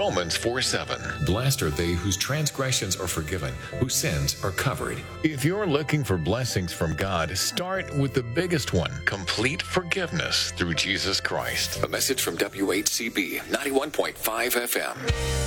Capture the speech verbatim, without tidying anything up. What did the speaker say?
Romans four seven. Blessed are they whose transgressions are forgiven, whose sins are covered. If you're looking for blessings from God, start with the biggest one, complete forgiveness through Jesus Christ. A message from W H C B ninety-one point five F M.